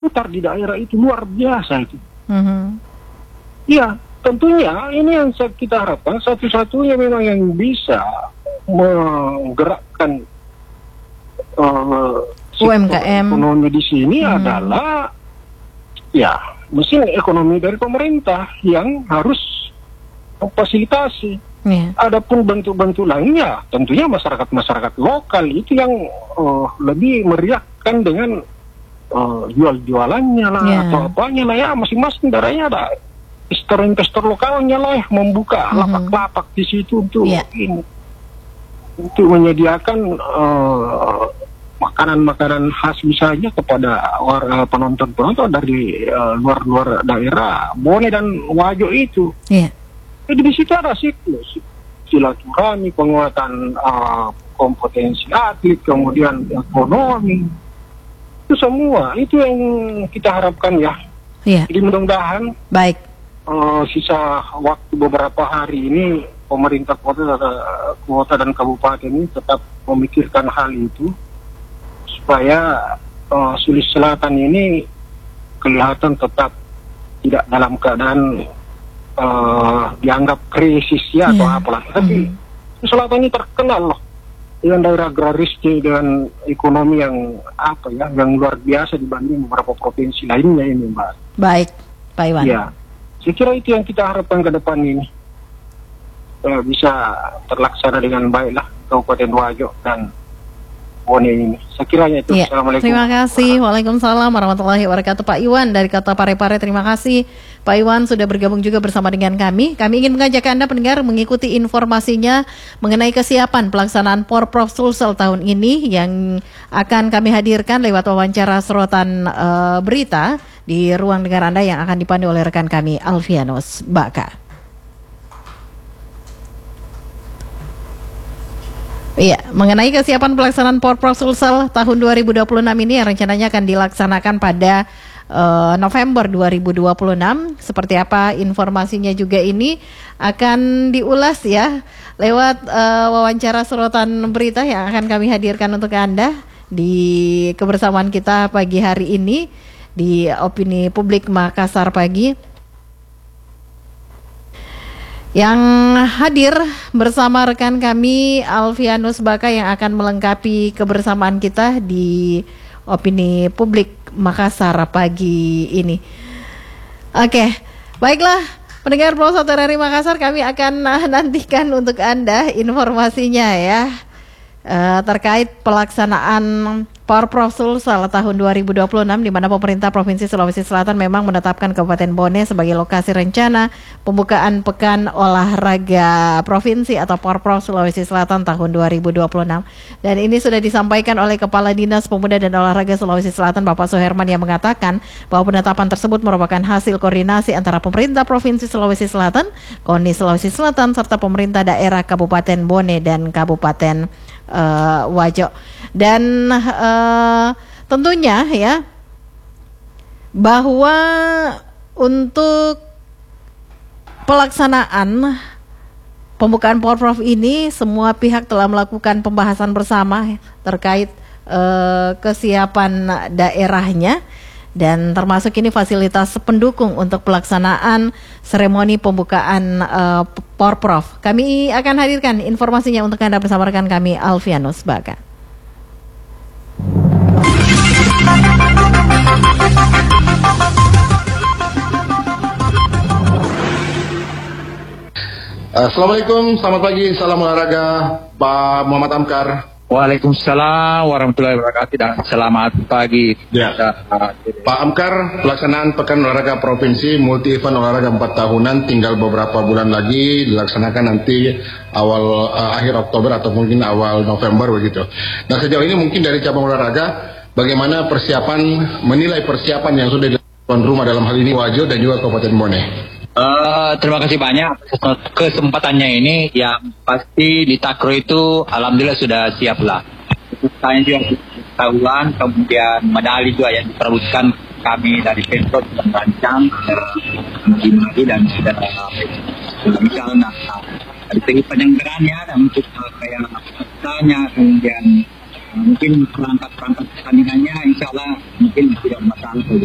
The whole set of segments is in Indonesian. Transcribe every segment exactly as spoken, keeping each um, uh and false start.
berputar di daerah itu luar biasa itu. Mm-hmm. Ya, tentunya ini yang kita harapkan satu-satunya memang yang bisa menggerakkan uh, U M K M ekonomi di sini hmm. adalah ya mesin ekonomi dari pemerintah yang harus memfasilitasi. Yeah. Adapun bentuk-bentuk lainnya, tentunya masyarakat-masyarakat lokal itu yang uh, lebih meriahkan dengan uh, jual-jualannya lah yeah. atau apanya lah ya, masing-masing daerahnya ada investor-investor lokalnya lah membuka mm-hmm. lapak-lapak di situ untuk yeah. ini, untuk menyediakan uh, makanan-makanan khas misalnya kepada warga penonton-penonton dari uh, luar-luar daerah Bone dan Wajo itu. Yeah. Jadi di situ ada siklus silaturahmi, penguatan uh, kompetensi atlet, kemudian ekonomi, itu semua itu yang kita harapkan ya. Yeah. Jadi mudah-mudahan baik uh, sisa waktu beberapa hari ini pemerintah kota, kota dan kabupaten ini tetap memikirkan hal itu supaya uh, Sulawesi Selatan ini kelihatan tetap tidak dalam keadaan Uh, dianggap krisis ya yeah. atau apalah, tapi mm-hmm. Selatan ini terkenal loh dengan daerah agrarisnya, dengan ekonomi yang apa ya, yang luar biasa dibanding beberapa provinsi lainnya ini, Mbak. Baik, Pak Iwan. Ya, saya kira itu yang kita harapkan ke depan ini uh, bisa terlaksana dengan baik lah Kabupaten Wajo dan Bone ini. Sekiranya itu. Ya. Assalamualaikum. Terima kasih. Waalaikumsalam warahmatullahi wabarakatuh. Pak Iwan dari kota Parepare, terima kasih Pak Iwan sudah bergabung juga bersama dengan kami. Kami ingin mengajak Anda pendengar mengikuti informasinya mengenai kesiapan pelaksanaan Porprov Sulsel tahun ini yang akan kami hadirkan lewat wawancara sorotan uh, berita di ruang dengar Anda yang akan dipandu oleh rekan kami Alfianus Baka. Iya, mengenai kesiapan pelaksanaan Porprov Sulsel tahun dua ribu dua puluh enam ini yang rencananya akan dilaksanakan pada uh, November dua ribu dua puluh enam. Seperti apa informasinya juga ini akan diulas ya lewat uh, wawancara sorotan berita yang akan kami hadirkan untuk Anda di kebersamaan kita pagi hari ini di Opini Publik Makassar Pagi. Yang hadir bersama rekan kami Alfianus Baka yang akan melengkapi kebersamaan kita di Opini Publik Makassar pagi ini. Oke, baiklah pendengar Pulau Satu R R I Makassar, kami akan nantikan untuk Anda informasinya ya uh, terkait pelaksanaan Porprov Sulsel tahun dua ribu dua puluh enam, di mana pemerintah Provinsi Sulawesi Selatan memang menetapkan Kabupaten Bone sebagai lokasi rencana pembukaan Pekan Olahraga Provinsi atau Porprov Sulawesi Selatan tahun dua ribu dua puluh enam. Dan ini sudah disampaikan oleh Kepala Dinas Pemuda dan Olahraga Sulawesi Selatan Bapak Suherman yang mengatakan bahwa penetapan tersebut merupakan hasil koordinasi antara pemerintah Provinsi Sulawesi Selatan, KONI Sulawesi Selatan, serta pemerintah daerah Kabupaten Bone dan Kabupaten uh, Wajo. Dan uh, tentunya ya bahwa untuk pelaksanaan pembukaan Porprov ini semua pihak telah melakukan pembahasan bersama terkait uh, kesiapan daerahnya dan termasuk ini fasilitas pendukung untuk pelaksanaan seremoni pembukaan uh, Porprov. Kami akan hadirkan informasinya untuk Anda bersama rekan kami Alfianus Baka. Assalamualaikum, selamat pagi, salam olahraga Pak Muhammad Amkar. Waalaikumsalam warahmatullahi wabarakatuh dan selamat pagi. Ya. Pak Amkar, pelaksanaan Pekan Olahraga Provinsi multi event olahraga empat tahunan tinggal beberapa bulan lagi dilaksanakan nanti awal uh, akhir Oktober atau mungkin awal November begitu. Nah sejauh ini mungkin dari cabang olahraga bagaimana persiapan, menilai persiapan yang sudah dilakukan rumah dalam hal ini Wajo dan juga Kabupaten Bone? Uh, terima kasih banyak kesempatannya ini. Yang pasti di Takro itu alhamdulillah sudah siap lah. Saya juga pengetahuan, kemudian medali juga yang diperebutkan kami dari Pemprov dan merancang lagi dan sudah misalnya dari segi penyelenggarannya dan untuk kayak pesertanya, kemudian mungkin perangkat-perangkat pertandingannya insya Allah mungkin tidak masalah.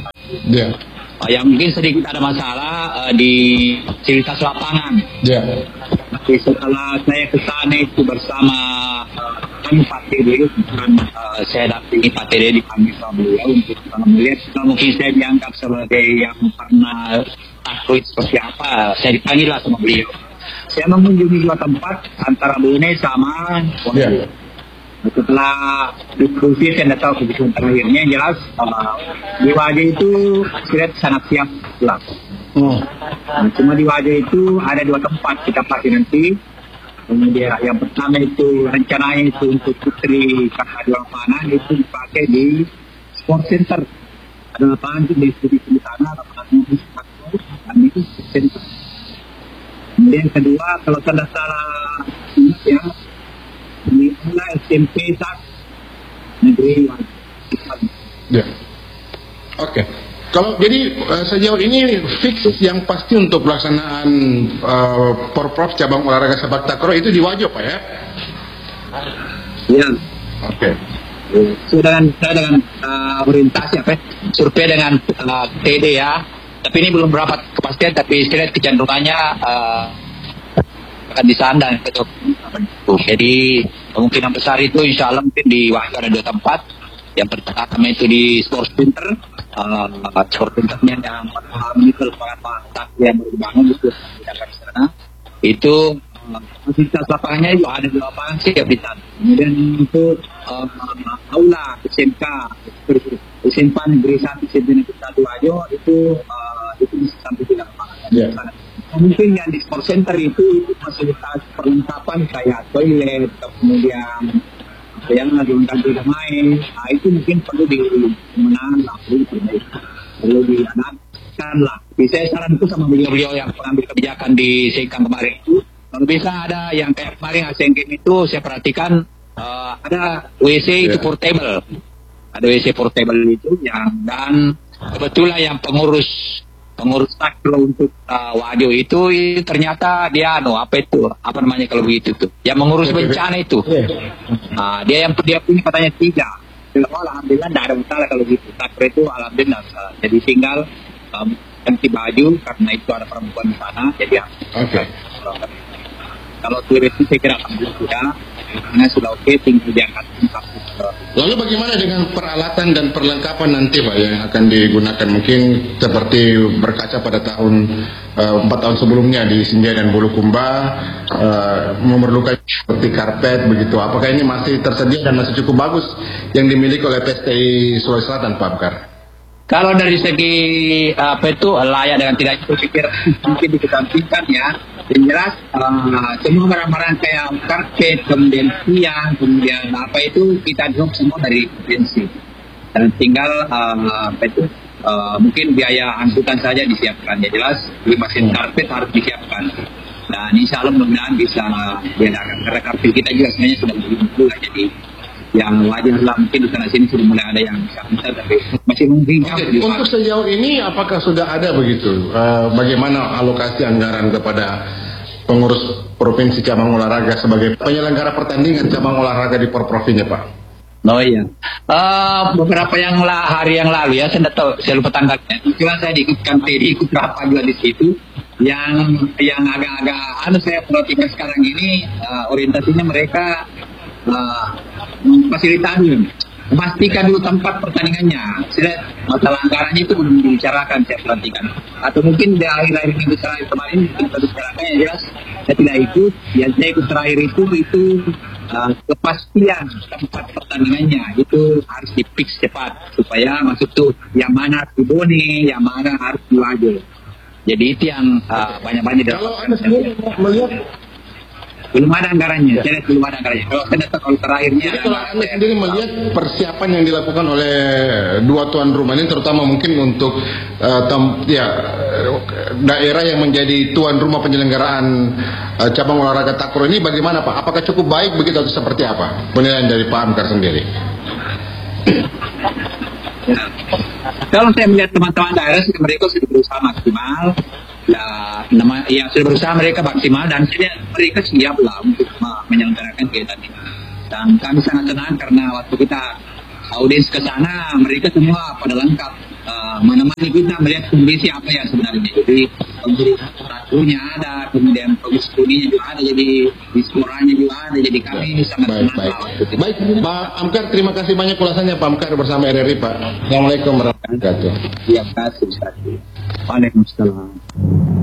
Yeah. Uh, yang mungkin sedikit ada masalah uh, di fasilitas lapangan. Yeah. Tapi setelah saya ke sana itu bersama uh, Pak T D, uh, saya dampingi Pak T D dipanggil sama beliau untuk uh, melihat kalau mungkin saya dianggap sebagai yang pernah takut seperti apa, saya dipanggil lah sama beliau. Saya mengunjungi dua tempat antara Brunei sama Wajah. Yeah. Setelah diskusi saya tidak tahu keputusan terakhirnya, yang jelas uh, di Wajah itu saya sangat siap lah. Oh. Nah, cuma di Wajah itu ada dua tempat kita pakai nanti. Kemudian yang pertama itu rencananya itu untuk putri kakak dua lapangan itu dipakai di sport center. Ada lapangan itu di di sana, lapangan itu dan itu sport center. Kemudian kedua, kalau tidak salah ya di S M P saat negeri. Ya, oke. Okay. Kalau jadi uh, sejauh ini fix yang pasti untuk pelaksanaan uh, Porprov cabang olahraga sepak takraw itu di Wajo, Pak ya? Iya. Oke. Okay. Sudah dengan saya dengan uh, orientasi apa? Survei dengan uh, T D ya. Tapi ini belum berapa kepastian, tapi saya lihat kecenderungannya uh, akan disandang gitu. Jadi kemungkinan besar itu insya Allah mungkin di Wajo ada dua tempat. Yang pertama itu di Sport Center, uh, Sport Centernya yang menikel para pak yang baru dibangun itu tidak di sana. Itu fasilitas uh, lapangannya juga ada di lapangan siap di sana. Kemudian itu uh, aula S M K, S M K Negeri satu S M P Negeri satu Wajo itu uh, itu bisa sampai di lapangan. Yeah. Mungkin yang di Sport Center itu, itu fasilitas perlengkapan kayak toilet, kemudian yang lagi ganti main, nah itu mungkin perlu dimenang lah, perlu diperbaiki, perlu diadaptkan lah. Bisa saran itu sama beliau-beliau yang pengambil kebijakan di Sekang kemarin itu, kalau bisa ada yang kayak kemarin Asian Games itu saya perhatikan uh, ada W C yeah. itu portable, ada W C portable itu yang dan kebetulan yang pengurus pengurus takraw untuk uh, Wajo itu, itu ternyata dia no apa itu apa namanya kalau begitu tuh yang mengurus bencana itu uh, dia yang dia punya katanya tiga. Oh, alhamdulillah tidak ada masalah kalau gitu. Takraw itu alhamdulillah uh, jadi tinggal um, ganti baju karena itu ada perempuan di sana jadi okay. uh, kalau turis itu saya kira alhamdulillah sudah karena sudah oke okay, tinggal diangkat. Lalu bagaimana dengan peralatan dan perlengkapan nanti Pak yang akan digunakan mungkin seperti berkaca pada tahun uh, empat tahun sebelumnya di Sinjai dan Bulukumba uh, memerlukan seperti karpet begitu. Apakah ini masih tersedia dan masih cukup bagus yang dimiliki oleh P S T I Sulawesi Selatan Pak Amkar? Kalau dari segi apa itu layak dengan tidak itu pikir mungkin dikesampingkan ya. Yang jelas uh, semua barang-barang kayak karpet, kemudian tiang, kemudian apa itu kita drop semua dari provinsi. Dan tinggal uh, apa itu uh, mungkin biaya angkutan saja disiapkan. Yang jelas lima sen karpet harus disiapkan. Dan insya Allah mudah-mudahan bisa diadakan. Karena karpet kita juga sebenarnya sudah begitu lah. Jadi yang wajar lah mungkin di sana sini sudah mulai ada yang bisa tapi masih mungkin. Okay. Untuk sejauh ini apakah sudah ada begitu uh, bagaimana alokasi anggaran kepada pengurus provinsi cabang olahraga sebagai penyelenggara pertandingan cabang olahraga di Porprovinnya Pak? Oh iya, uh, beberapa yang lah, hari yang lalu ya saya tidak tahu saya lupa tanggalnya. Cuma saya diikutkan T D ikut berapa juga di situ. Yang yang agak-agak anu saya perhatikan sekarang ini uh, orientasinya mereka Uh, fasilitasi, memastikan dulu tempat pertandingannya. Saya masalah anggarannya itu belum dibicarakan saya perhatikan. Atau mungkin di akhir-akhir minggu terakhir kemarin kita bicarakan yang jelas saya tidak ikut. Yang saya ikut terakhir itu itu uh, kepastian tempat pertandingannya itu harus dipix cepat supaya masuk tuh yang mana harus di Bone, yang mana harus di Wajo. Jadi itu yang uh, banyak-banyak. Kalau Anda sendiri melihat belum ada anggarannya, saya belum ada anggarannya. Kalau saya datang kalau terakhirnya. Jadi kalau Anda sendiri melihat persiapan yang dilakukan oleh dua tuan rumah ini, terutama mungkin untuk uh, tem, ya daerah yang menjadi tuan rumah penyelenggaraan uh, cabang olahraga takraw ini, bagaimana Pak? Apakah cukup baik begitu atau seperti apa? Penilaian dari Pak Amkar sendiri. Ya. Kalau saya melihat teman-teman daerah, mereka sudah berusaha maksimal. Ya, nama, ya sudah berusaha mereka maksimal dan saya, mereka siap lah untuk menyelenggarakan kegiatan ini. Dan kami sangat senang karena waktu kita audiens ke sana mereka semua pada lengkap uh, menemani kita melihat kondisi apa yang sebenarnya. Jadi ratunya ada, kemudian bagus kuninnya juga ada, jadi diskoranya juga ada, jadi kami sangat baik, senang. Baik, baik. Pak Amkar, terima kasih banyak ulasannya Pak Amkar bersama R R I Pak. Assalamualaikum warahmatullahi wabarakatuh. Terima kasih. Waalaikumsalam.